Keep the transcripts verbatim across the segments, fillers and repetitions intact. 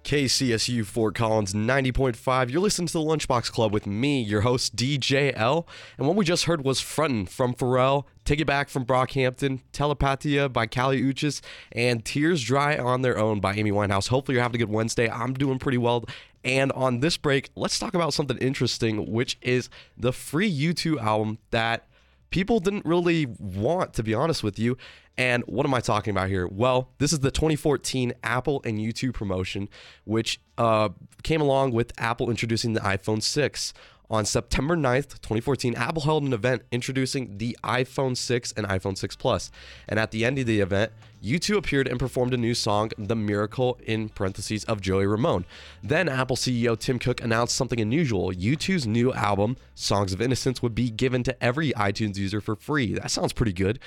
K C S U Fort Collins ninety point five. You're listening to the Lunchbox Club with me, your host, D J L. And what we just heard was Frontin' from Pharrell, Take It Back from Brockhampton, Telepathia by Kali Uchis, and Tears Dry on Their Own by Amy Winehouse. Hopefully you're having a good Wednesday. I'm doing pretty well. And on this break, let's talk about something interesting, which is the free U two album that people didn't really want, to be honest with you. And what am I talking about here? Well, this is the twenty fourteen Apple and U two promotion, which uh, came along with Apple introducing the iPhone six. On September ninth, twenty fourteen, Apple held an event introducing the iPhone six and iPhone six Plus. And at the end of the event, U two appeared and performed a new song, The Miracle, in parentheses, of Joey Ramone. Then Apple C E O Tim Cook announced something unusual. U two's new album, Songs of Innocence, would be given to every iTunes user for free. That sounds pretty good.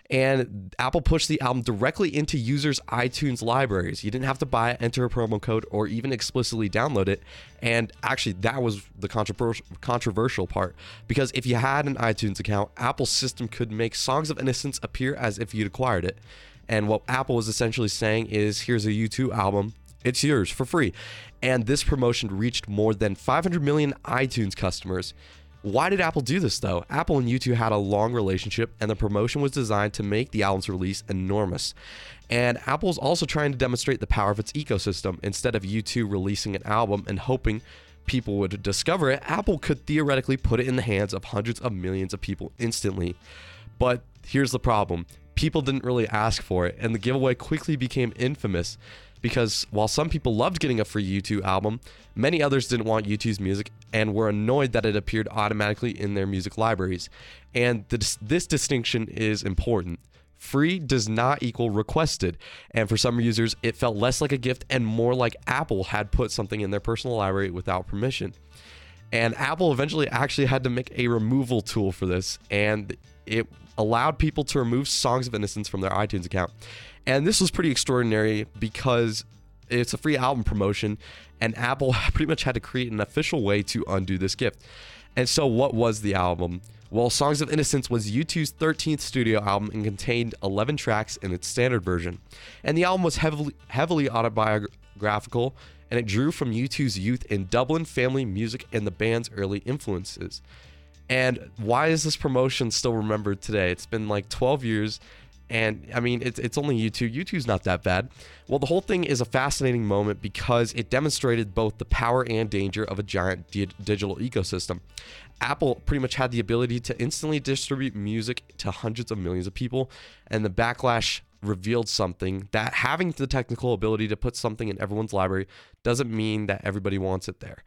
And Apple pushed the album directly into users' iTunes libraries. You didn't have to buy it, enter a promo code, or even explicitly download it. And actually, that was the controversial controversial part. Because if you had an iTunes account, Apple's system could make Songs of Innocence appear as if you'd acquired it. And what Apple was essentially saying is, here's a U two album. It's yours for free. And this promotion reached more than five hundred million iTunes customers. Why did Apple do this, though? Apple and U two had a long relationship, and the promotion was designed to make the album's release enormous. And Apple's also trying to demonstrate the power of its ecosystem. Instead of U two releasing an album and hoping people would discover it, Apple could theoretically put it in the hands of hundreds of millions of people instantly. But here's the problem. People didn't really ask for it, and the giveaway quickly became infamous. Because while some people loved getting a free U two album, many others didn't want U two's music and were annoyed that it appeared automatically in their music libraries. And this, this distinction is important. Free does not equal requested, and for some users, it felt less like a gift and more like Apple had put something in their personal library without permission. And Apple eventually actually had to make a removal tool for this, and it allowed people to remove Songs of Innocence from their iTunes account. And this was pretty extraordinary because it's a free album promotion, and Apple pretty much had to create an official way to undo this gift. And so what was the album? Well, Songs of Innocence was U two's thirteenth studio album and contained eleven tracks in its standard version. And the album was heavily, heavily autobiographical, and it drew from U two's youth in Dublin, family, music, and the band's early influences. And why is this promotion still remembered today? It's been like twelve years, and I mean, it's, it's only U two. U two's not that bad. Well, the whole thing is a fascinating moment because it demonstrated both the power and danger of a giant di- digital ecosystem. Apple pretty much had the ability to instantly distribute music to hundreds of millions of people, and the backlash revealed something that having the technical ability to put something in everyone's library doesn't mean that everybody wants it there.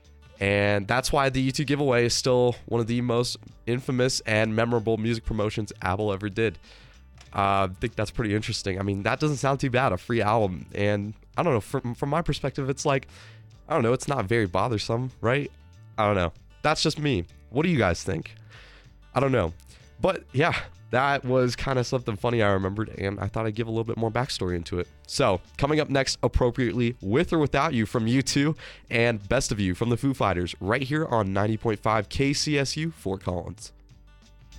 And that's why the U two giveaway is still one of the most infamous and memorable music promotions Apple ever did. Uh, I think that's pretty interesting. I mean, that doesn't sound too bad, a free album. And I don't know, from, from my perspective, it's like, I don't know, it's not very bothersome, right? I don't know. That's just me. What do you guys think? I don't know. But yeah, that was kind of something funny I remembered, and I thought I'd give a little bit more backstory into it. So, coming up next, appropriately, With or Without You from U two, and Best of You from the Foo Fighters, right here on ninety point five K C S U Fort Collins.